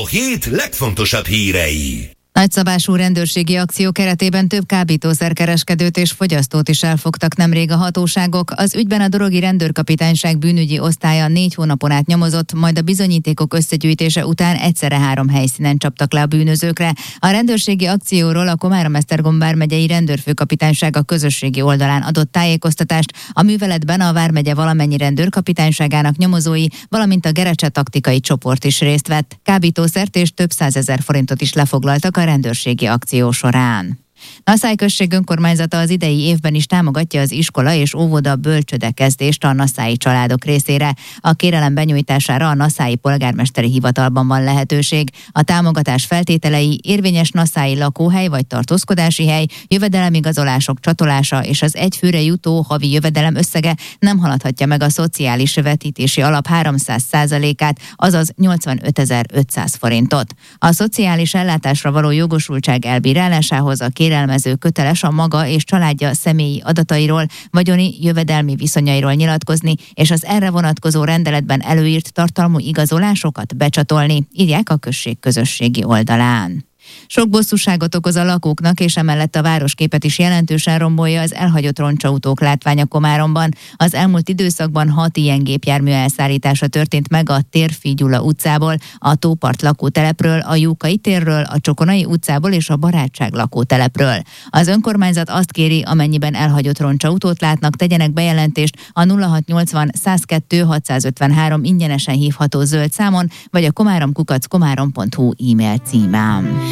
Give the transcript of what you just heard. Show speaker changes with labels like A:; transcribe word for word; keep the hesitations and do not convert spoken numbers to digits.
A: hét legfontosabb hírei.
B: Nagyszabású rendőrségi akció keretében több kábítószerkereskedőt és fogyasztót is elfogtak nemrég a hatóságok. Az ügyben a Dorogi Rendőrkapitányság bűnügyi osztálya négy hónapon át nyomozott, majd a bizonyítékok összegyűjtése után egyszerre három helyszínen csaptak le a bűnözőkre. A rendőrségi akcióról a Komárom-Esztergom vármegyei rendőrfőkapitányság a közösségi oldalán adott tájékoztatást. A műveletben a vármegye valamennyi rendőrkapitányságának nyomozói, valamint a Gerecse taktikai csoport is részt vett. Kábítószert és több százezer forintot is lefoglaltak a rendőrségi akció során. Naszály község önkormányzata az idei évben is támogatja az iskola és óvoda bölcsöde kezdést a naszályi családok részére. A kérelem benyújtására a naszályi polgármesteri hivatalban van lehetőség. A támogatás feltételei érvényes naszályi lakóhely vagy tartózkodási hely, jövedelemigazolások csatolása és az egy főre jutó havi jövedelem összege nem haladhatja meg a szociális vetítési alap háromszáz százalékát, azaz nyolcvanötezer-ötszáz forintot. A szociális ellátásra való jogosultság elbírálásához a kérelmező köteles a maga és családja személyi adatairól, vagyoni jövedelmi viszonyairól nyilatkozni, és az erre vonatkozó rendeletben előírt tartalmú igazolásokat becsatolni, írják a község közösségi oldalán. Sok bosszúságot okoz a lakóknak, és emellett a városképet is jelentősen rombolja az elhagyott roncsautók látványa Komáromban. Az elmúlt időszakban hat ilyen gépjármű elszállítása történt meg a Térfi Gyula utcából, a Tópart lakótelepről, a Jókai térről, a Csokonai utcából és a Barátság lakótelepről. Az önkormányzat azt kéri, amennyiben elhagyott roncsautót látnak, tegyenek bejelentést a nulla hatszáznyolcvan százkettő hatszázötvenhárom ingyenesen hívható zöld számon, vagy a komáromkukac komárom pont hu e-mail címán.